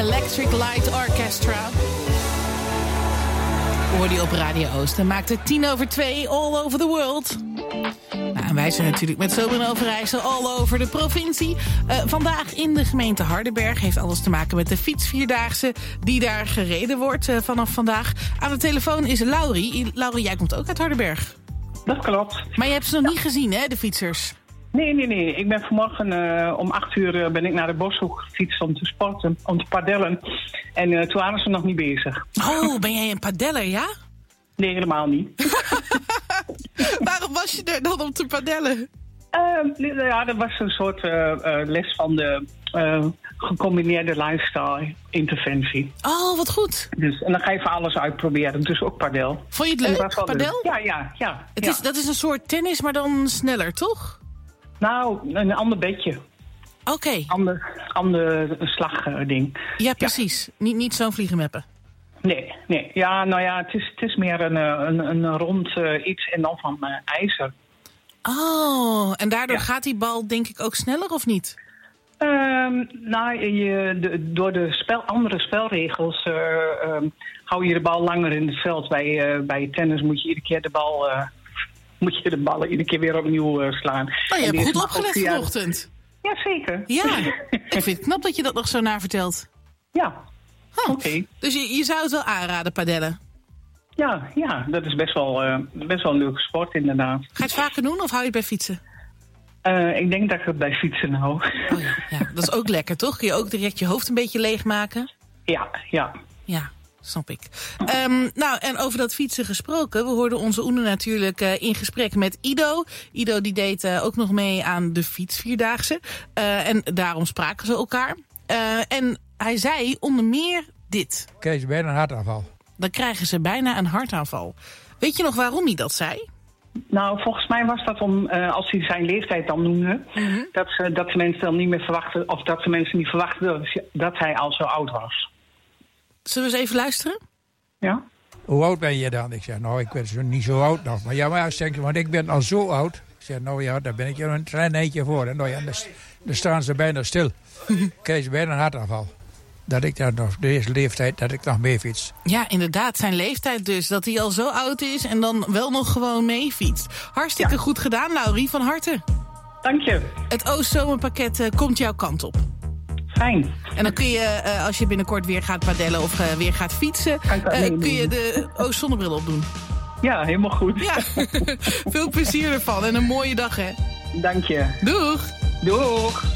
Electric Light Orchestra. Hoor die op Radio Oost. En maakt het 2:10 all over the world. Nou, en wij zijn natuurlijk met Zomer en Overijssel all over de provincie. Vandaag in de gemeente Hardenberg heeft alles te maken met de fietsvierdaagse die daar gereden wordt vanaf vandaag. Aan de telefoon is Laurie. Laurie, jij komt ook uit Hardenberg. Dat klopt. Maar je hebt ze nog niet gezien, hè, de fietsers? Nee. Ik ben vanmorgen om 8:00 ben ik naar de Boshoek gefietst om te sporten, om te padellen. En toen waren ze nog niet bezig. Oh, ben jij een padeller, ja? Nee, helemaal niet. Waarom was je er dan om te padellen? Ja, dat was een soort les van de gecombineerde lifestyle interventie. Oh, wat goed. Dus, en dan ga je van alles uitproberen, dus ook padel. Vond je het leuk, padel? Ja. Dat is een soort tennis, maar dan sneller, toch? Nou, een ander bedje. Oké. Ander slagding. Ja, precies. Ja. Niet zo'n vliegenmeppen. Nee. Ja, nou ja, het is meer een rond iets en dan van ijzer. Oh, en daardoor gaat die bal denk ik ook sneller of niet? Door de andere spelregels hou je de bal langer in het veld. Bij tennis moet je iedere keer de ballen iedere keer weer opnieuw slaan. Oh, je hebt goed opgelet vanochtend. Ja, zeker. Ja, ik vind het knap dat je dat nog zo navertelt. Ja, oké. Dus je zou het wel aanraden, padellen? Ja, dat is best wel een leuke sport inderdaad. Ga je het vaker doen of hou je het bij fietsen? Ik denk dat ik het bij fietsen hou. Oh ja, dat is ook lekker, toch? Kun je ook direct je hoofd een beetje leegmaken? Ja. Ja, snap ik. Nou, en over dat fietsen gesproken. We hoorden onze Oene natuurlijk in gesprek met Ido. Ido die deed ook nog mee aan de fietsvierdaagse. En daarom spraken ze elkaar. En hij zei onder meer dit. Krijg je bijna een hartaanval. Dan krijgen ze bijna een hartaanval. Weet je nog waarom hij dat zei? Nou, volgens mij was dat als hij zijn leeftijd dan noemde, dat de mensen dan niet meer verwachten, of dat de mensen niet verwachten dat hij al zo oud was. Zullen we eens even luisteren? Ja. Hoe oud ben je dan? Ik zeg, nou, ik ben niet zo oud nog. Maar ja, want ik ben al zo oud. Ik zeg, nou ja, daar ben ik er een klein eentje voor. En nou ja, dan staan ze bijna stil. Krijg je bijna een hartaanval. Dat ik dan nog, deze leeftijd, dat ik nog mee fiets. Ja, inderdaad, zijn leeftijd dus. Dat hij al zo oud is en dan wel nog gewoon mee fietst. Hartstikke goed gedaan, Laurie, van harte. Dank je. Het Oostzomerpakket komt jouw kant op. Fijn. En dan kun je, als je binnenkort weer gaat padellen of weer gaat fietsen, kun je de Oostzonnebril opdoen. Ja, helemaal goed. Ja, veel plezier ervan en een mooie dag, hè. Dank je. Doeg. Doeg.